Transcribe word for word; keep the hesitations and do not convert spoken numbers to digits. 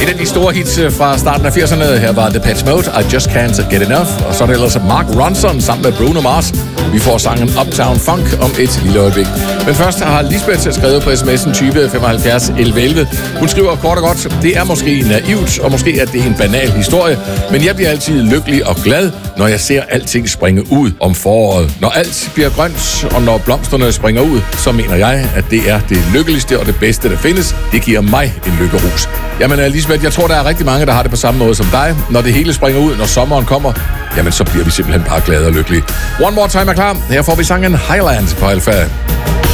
Et af de store hits fra starten af firserne, her var Depeche Mode, I Just Can't Get Enough. Og så er det ellers Mark Ronson sammen med Bruno Mars. Vi får sangen Uptown Funk om et lille øjeblik. Men først har Lisbeth skrevet på sms'en tyve femoghalvfjerds elleve elleve. Hun skriver kort og godt, det er måske naivt, og måske er det en banal historie, men jeg bliver altid lykkelig og glad, når jeg ser alting springe ud om foråret. Når alt bliver grønt, og når blomsterne springer ud, så mener jeg, at det er det lykkeligste og det bedste, der findes. Det giver mig en lykkerus. Jamen Lisbeth, jeg tror, der er rigtig mange, der har det på samme måde som dig. Når det hele springer ud, når sommeren kommer, jamen så bliver vi simpelthen bare glade og lykkelige. One More Time er klar. Her får vi sangen Highlands på Alfa.